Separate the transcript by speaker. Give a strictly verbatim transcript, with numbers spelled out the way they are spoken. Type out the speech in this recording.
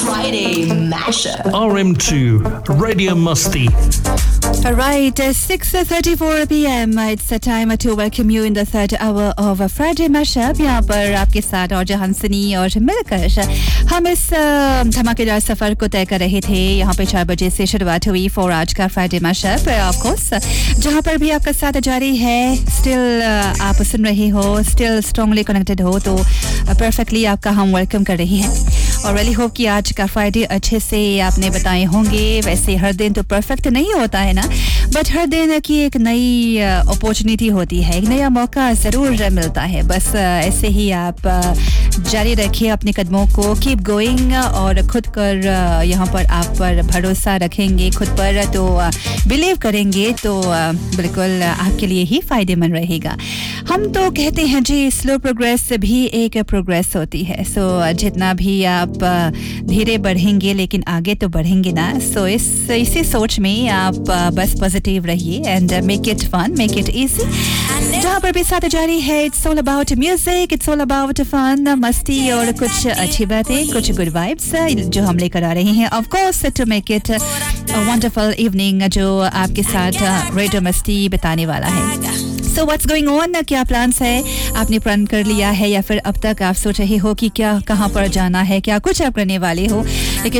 Speaker 1: Friday Mashup.
Speaker 2: R M two Radio Musty.
Speaker 3: Right, uh, six thirty-four p m It's the time to welcome you in the third hour of Friday Mashup. यहाँ पर आपके साथ और जहां सनी और मिलकर हम इस धमाकेदार सफर को तय कर रहे थे. यहाँ पे चार बजे से शुरुआत हुई फॉर आज का Friday Mashup. ऑफ कोर्स जहाँ पर भी आपका साथ जारी है, स्टिल आप सुन रहे हो, स्टिल स्ट्रांगली कनेक्टेड हो, तो परफेक्टली आपका हम वेलकम कर रहे हैं. और रियली होप कि आज का फ्राइडे अच्छे से आपने बताए होंगे. वैसे हर दिन तो परफेक्ट नहीं होता है ना, बट हर दिन की एक नई अपॉर्चुनिटी होती है, एक नया मौका ज़रूर मिलता है. बस ऐसे ही आप जारी रखिए अपने कदमों को, कीप गोइंग, और खुद कर यहाँ पर आप पर भरोसा रखेंगे, खुद पर तो बिलीव करेंगे तो बिल्कुल आपके लिए ही फ़ायदेमंद रहेगा. हम तो कहते हैं जी, स्लो प्रोग्रेस भी एक प्रोग्रेस होती है. सो so, जितना भी आप धीरे बढ़ेंगे लेकिन आगे तो बढ़ेंगे ना. सो so, इस इसी सोच में आप बस पॉजिटिव रहिए and make it fun, make it easy. जहाँ पर भी साथ जारी है, it's all about music, it's all about fun, मस्ती और कुछ अच्छी बातें, कुछ गुड वाइब्स जो हम लेकर आ रहे हैं. Of course to make it a wonderful evening जो आपके साथ रेडियो मस्ती बिताने वाला है. सो व्हाट्स गोइंग ऑन, क्या प्लान्स है, आपने प्लान कर लिया है या फिर अब तक आप सोच रहे हो कि क्या कहाँ पर जाना है, क्या कुछ आप करने वाले हो, लेकिन